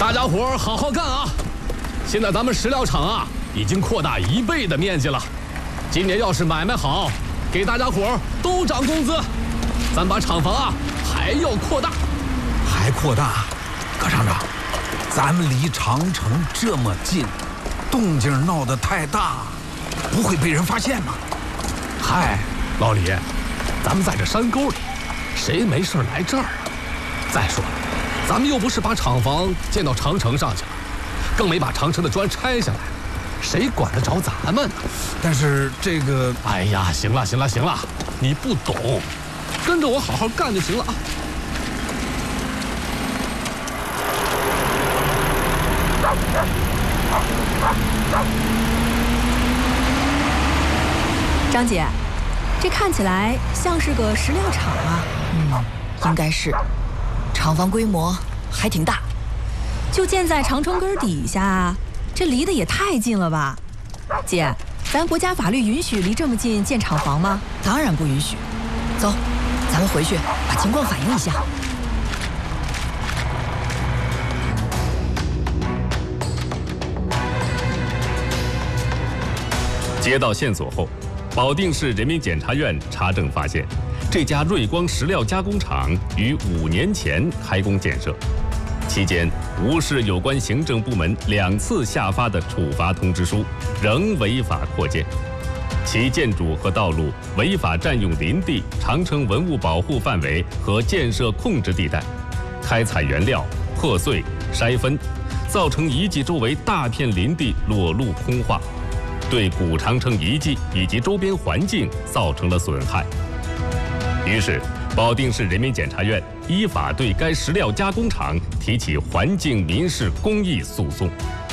大家伙儿好好干啊！现在咱们石料厂啊，已经扩大1倍的面积了。今年要是买卖好，给大家伙儿都涨工资。咱把厂房啊还要扩大， 还扩大？葛厂长，咱们离长城这么近，动静闹得太大，不会被人发现吗？ 嗨，老李，咱们在这山沟里，谁没事来这儿啊？再说了，咱们又不是把厂房建到长城上去了，更没把长城的砖拆下来，谁管得着咱们呢？ 但是这个…… 哎呀，行了，你不懂，跟着我好好干就行了啊！ 张姐，这看起来像是个石料厂啊。 应该是，厂房规模还挺大， 就建在长城根底下，这离得也太近了吧？姐，咱国家法律允许离这么近建厂房吗？ 当然不允许。走，咱们回去把情况反映一下。 接到线索后，保定市人民检察院查证发现，这家瑞光石料加工厂于5年前开工建设，期间无视有关行政部门2次下发的处罚通知书，仍违法扩建。其建筑和道路违法占用林地、长城文物保护范围和建设控制地带，开采原料、破碎、筛分，造成遗迹周围大片林地裸露空化，对古长城遗迹以及周边环境造成了损害。于是，保定市人民检察院依法对该石料加工厂提起环境民事公益诉讼。